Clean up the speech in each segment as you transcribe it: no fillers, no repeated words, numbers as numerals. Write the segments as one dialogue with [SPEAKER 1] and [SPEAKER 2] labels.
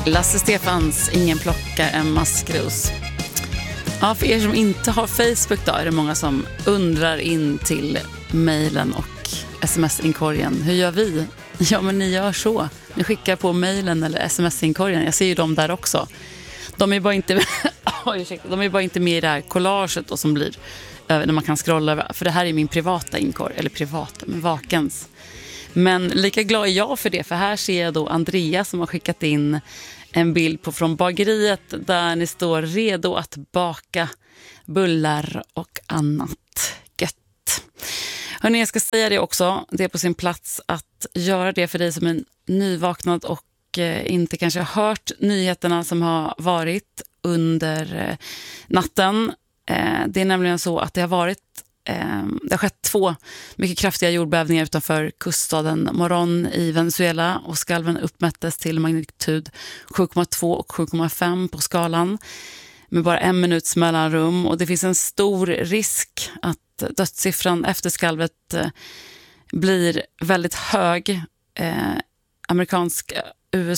[SPEAKER 1] Lasse Stefans, ingen plockar en maskros. Ja, för er som inte har Facebook då är det många som undrar in till mejlen och sms-inkorgen. Hur gör vi? Ja, men ni gör så. Ni skickar på mejlen eller sms-inkorgen. Jag ser ju dem där också. De är bara inte de är bara inte med i det här collaget då, som blir när man kan scrolla över. För det här är min privata inkorg, eller privata, men Vakens. Men lika glad är jag för det, för här ser jag då Andrea som har skickat in en bild på från bageriet där ni står redo att baka bullar och annat gött. Hörrni, jag ska säga det också, det är på sin plats att göra det för dig som är nyvaknad och inte kanske har hört nyheterna som har varit under natten. Det är nämligen så att det har skett 2 mycket kraftiga jordbävningar utanför kuststaden Morón i Venezuela och skalven uppmättes till magnitud 7,2 och 7,5 på skalan med bara 1 minuts mellanrum, och det finns en stor risk att dödssiffran efter skalvet blir väldigt hög. Amerikanska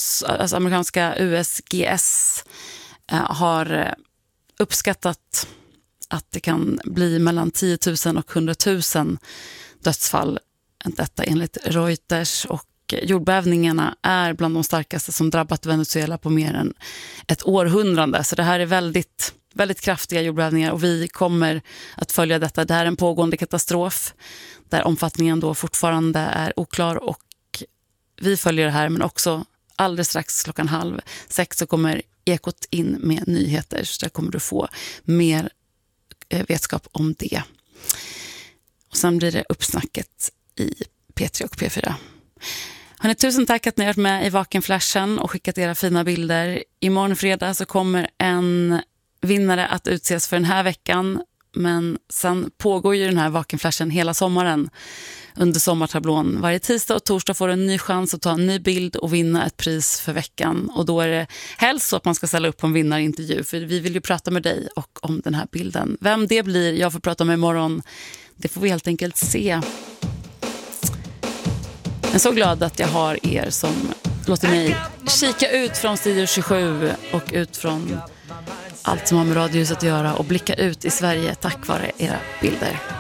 [SPEAKER 1] USGS har uppskattat att det kan bli mellan 10 000 och 100 000 dödsfall, detta enligt Reuters, och jordbävningarna är bland de starkaste som drabbat Venezuela på mer än ett århundrade. Så det här är väldigt, väldigt kraftiga jordbävningar och vi kommer att följa detta. Det här är en pågående katastrof där omfattningen då fortfarande är oklar, och vi följer det här, men också alldeles strax 5:30 så kommer Ekot in med nyheter, så där kommer du få mer vetskap om det. Och sen blir det uppsnacket i P3 och P4. Hörrni, tusen tack att ni har varit med i Vakenflashen och skickat era fina bilder. Imorgon fredag så kommer en vinnare att utses för den här veckan, men sen pågår ju den här Vakenflashen hela sommaren under sommartablån. Varje tisdag och torsdag får du en ny chans att ta en ny bild och vinna ett pris för veckan. Och då är det helst så att man ska ställa upp på en vinnarintervju, för vi vill ju prata med dig och om den här bilden. Vem det blir, jag får prata med imorgon. Det får vi helt enkelt se. Jag är så glad att jag har er som låter mig kika ut från Studio 27 och ut från allt som har med Radiohuset att göra och blicka ut i Sverige tack vare era bilder.